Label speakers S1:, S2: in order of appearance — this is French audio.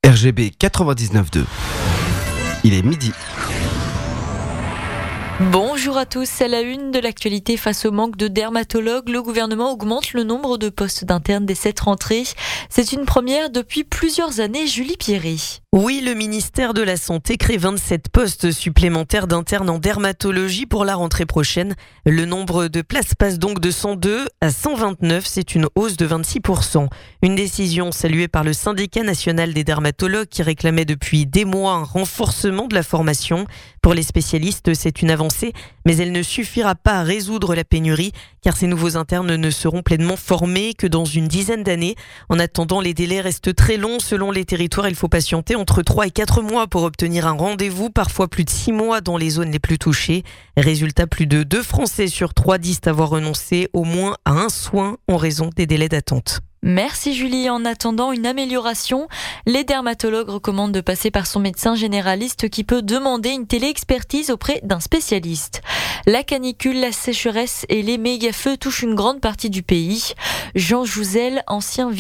S1: RGB 99.2. Il est midi.
S2: Bonjour à tous, à la une de l'actualité face au manque de dermatologues, le gouvernement augmente le nombre de postes d'internes dès cette rentrée. C'est une première depuis plusieurs années, Julie Pierret.
S3: Oui, le ministère de la Santé crée 27 postes supplémentaires d'internes en dermatologie pour la rentrée prochaine. Le nombre de places passe donc de 102 à 129, c'est une hausse de 26%. Une décision saluée par le syndicat national des dermatologues qui réclamait depuis des mois un renforcement de la formation. Pour les spécialistes, c'est une avancée, mais elle ne suffira pas à résoudre la pénurie, car ces nouveaux internes ne seront pleinement formés que dans une dizaine d'années. En attendant, les délais restent très longs. Selon les territoires, il faut patienter entre 3 et 4 mois pour obtenir un rendez-vous, parfois plus de 6 mois dans les zones les plus touchées. Résultat, plus de 2 Français sur 3 disent avoir renoncé au moins à un soin en raison des délais d'attente.
S2: Merci Julie. En attendant une amélioration, les dermatologues recommandent de passer par son médecin généraliste qui peut demander une télé-expertise auprès d'un spécialiste. La canicule, la sécheresse et les méga-feux touchent une grande partie du pays. Jean Jouzel, ancien